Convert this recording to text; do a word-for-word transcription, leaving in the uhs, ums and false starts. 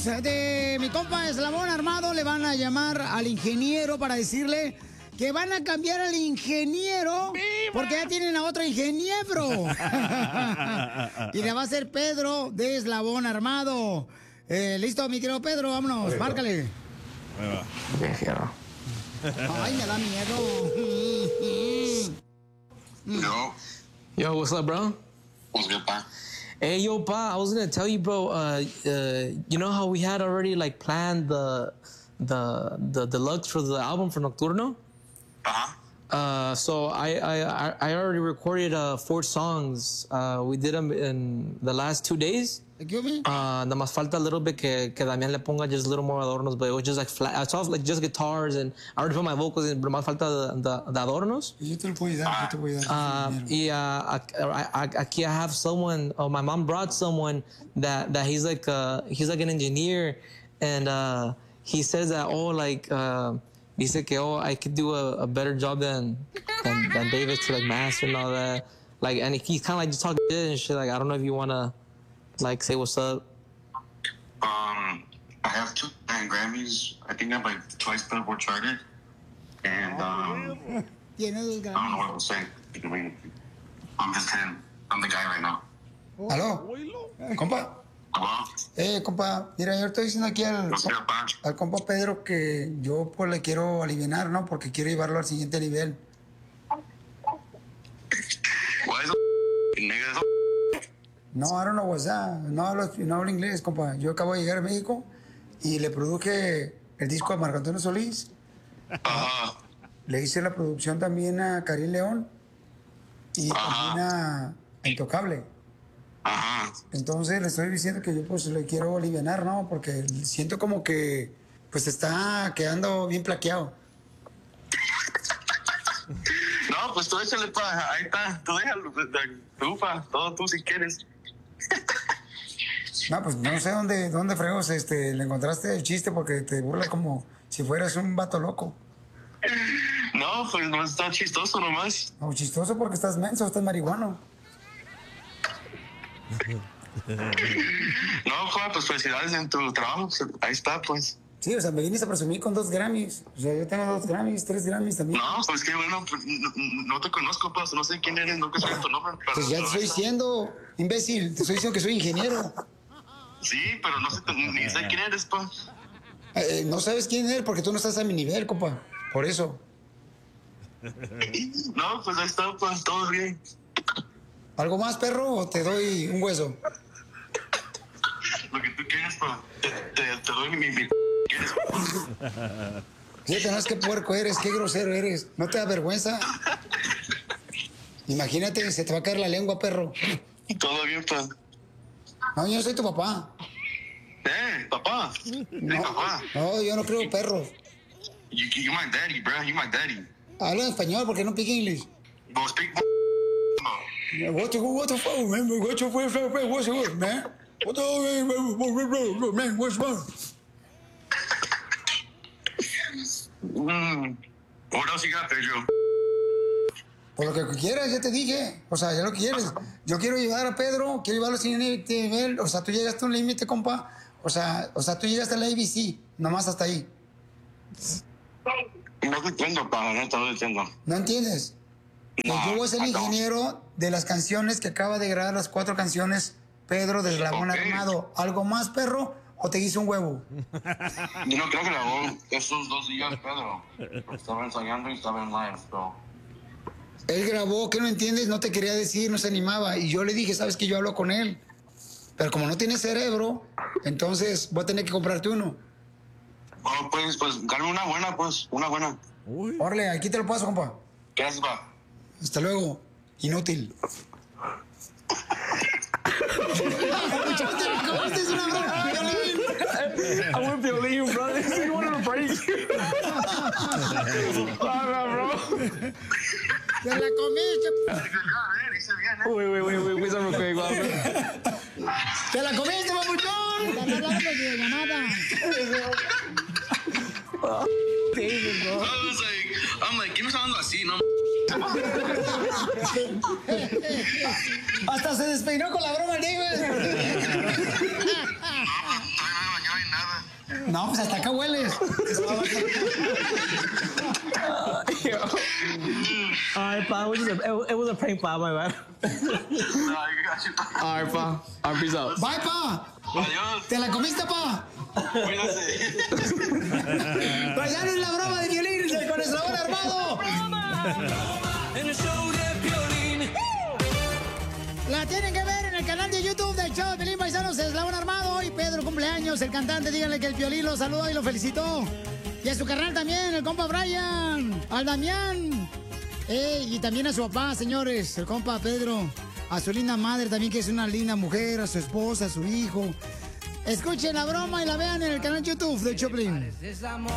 de mi compa Eslabón Armado le van a llamar al ingeniero para decirle que van a cambiar al ingeniero porque ya tienen a otro ingeniero. Y le va a ser Pedro de Eslabón Armado. Eh, ¿Listo, mi querido Pedro? Vámonos, Ahí márcale. Ahí va. Ay, me da miedo. Yo. Yo, what's up, bro? What's good, pa? Hey, yo, pa, I was gonna tell you, bro. Uh, uh, you know how we had already like planned the the the deluxe for the album for Nocturno? Uh-huh. Uh, so I I I already recorded uh four songs. Uh, we did them in the last two days. Excuse me? Uh, nada más falta a little bit que, que Damián le ponga just a little more adornos, but it was just like flat. I saw like just guitars and I already put my vocals in, pero más falta de, de, de adornos. Yo te lo puedo dar, yo te voy a dar. Uh, y uh, aquí I have someone. Oh, my mom brought someone that that he's like uh, he's like an engineer, and uh, he says that oh like uh, dice que oh I could do a, a better job than than, than David to like master and all that. Like, and he's kind of like just talking shit and shit. Like, I don't know if you wanna like say what's up. Um, I have two Latin Grammys. I think I'm like twice Billboard charted, and um, I don't know what I was saying. I mean, I'm just him. I'm the guy right now. ¿Aló? Compa. Hello? Eh, compa, mira, yo estoy diciendo aquí al, al compa Pedro que yo pues le quiero aliviar, ¿no? Porque quiero llevarlo al siguiente nivel. Why is the nigga? No, I don't know what's that. No hablo, no hablo inglés, compa. Yo acabo de llegar a México y le produje el disco a Marco Antonio Solís. Ajá. Le hice la producción también a Karim León y también a Intocable. Ajá. Entonces le estoy diciendo que yo pues le quiero aliviar, ¿no? Porque siento como que pues está quedando bien plaqueado. No, pues tú échale, pa. Ahí está. Tú déjalo. Tú, pa. Todo tú si quieres. No, pues no sé dónde, dónde fregos este, le encontraste el chiste porque te burla como si fueras un vato loco. No, pues no está chistoso nomás. No, chistoso porque estás menso, estás marihuano. No, Juan, pues felicidades en tu trabajo. Ahí está, pues. Sí, o sea, me viniste a presumir con dos Grammys. O sea, yo tengo dos Grammys, tres Grammys también. No, pues qué bueno, pues, no, no te conozco, pues, no sé quién eres, no sé tu nombre. Pero Pues ya te estoy diciendo, imbécil, te estoy diciendo que soy ingeniero. Sí, pero no sé, ni sé quién eres, pues. Eh, no sabes quién eres porque tú no estás a mi nivel, compa. Por eso. No, pues ahí está, pues, todo bien. ¿Algo más, perro, o te doy un hueso? Lo que tú quieras, pues, te, te, te doy mi... mi ¿quieres? Fíjate, no es que puerco eres, qué grosero eres. ¿No te da vergüenza? Imagínate, se te va a caer la lengua, perro. Todo bien, pues. No, yo no soy tu papá. Eh, papá. No, Eh, papá. no, yo no creo perro. You, you my daddy, bro. You my daddy. Habla en español porque no pique inglés. Go speak... What the, what the fuck, man? What the fuck, what's up, man? What the, man, what's wrong? Mm. What else you got, Pedro? Por lo que quieras, ya te dije. O sea, ya lo que quieres. Yo quiero llevar a Pedro, quiero llevarlo sin nivel. O sea, tú llegaste a un límite, compa. O sea, o sea, tú llegaste a la A B C, nomás hasta ahí. No te entiendo, pa, no te lo entiendo. ¿No entiendes? Que No, yo voy a ser el I don't. ingeniero de las canciones que acaba de grabar, las cuatro canciones, Pedro de Eslabón Ok. Armado. ¿Algo más, perro? ¿O te hice un huevo? Yo no creo que grabó esos dos días, Pedro. Estaba ensayando y estaba en live, so. Él grabó, ¿qué no entiendes? No te quería decir, no se animaba. Y yo le dije, ¿sabes que yo hablo con él? Pero como no tiene cerebro, entonces voy a tener que comprarte uno. Bueno, pues, pues, dame una buena, pues, una buena. Órale, aquí te lo paso, compa. ¿Qué haces, pa? Hasta luego. Inútil. I wouldn't be able to leave, bro. You wanted to break. ¡Te la comiste! Wait, wait, wait, wait, wait, real quick, bro. ¡Te la comiste, papuchón! Estás hablando de llamada. David, bro. I was like, I'm like, ¿qué me está dando así, no? Hasta se despeinó con la broma, David. Todavía no me bañaba ni nada. No, pues hasta acá hueles. All right, pa. It was a, it was a prank, pa. My bad. All right, pa. All right, peace out. Bye, pa. Adiós. ¿Te la comiste, pa? Cuídate. Pues ya no es la broma de Piolín con el Eslabón Armado. En el show de Piolín. La tienen que ver en el canal de YouTube del show de Piolín, paisanos, Eslabón Armado. Hoy Pedro cumpleaños, el cantante, díganle que el Piolín lo saludó y lo felicitó. Y a su carnal también, el compa Brian, al Damián. Eh, y también a su papá, señores, el compa Pedro. A su linda madre también, que es una linda mujer, a su esposa, a su hijo. Escuchen la broma y la vean en el canal de YouTube de Choplin.